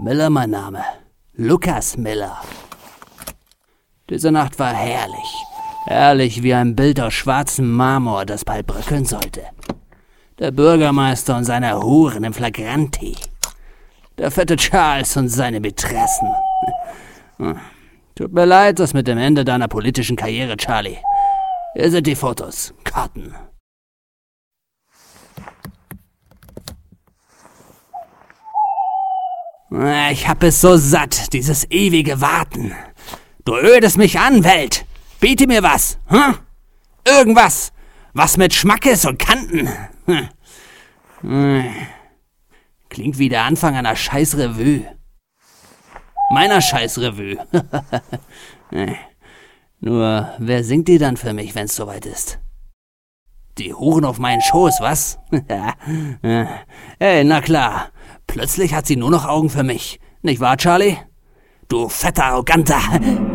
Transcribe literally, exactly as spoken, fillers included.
Miller mein Name. Lukas Miller. Diese Nacht war herrlich. Herrlich wie ein Bild aus schwarzem Marmor, das bald bröckeln sollte. Der Bürgermeister und seine Huren im Flagranti. Der fette Charles und seine Mätressen. Tut mir leid, das mit dem Ende deiner politischen Karriere, Charlie. Hier sind die Fotos, Karten. Ich hab es so satt, dieses ewige Warten. Du ödest mich an, Welt. Biete mir was, hm? Irgendwas, was mit Schmackes und Kanten. Hm. Klingt wie der Anfang einer Scheißrevue. Meiner Scheißrevue. Nur, wer singt die dann für mich, wenn's soweit ist? Die Huren auf meinen Schoß, was? Hey, na klar. Plötzlich hat sie nur noch Augen für mich. Nicht wahr, Charlie? Du fetter, arroganter...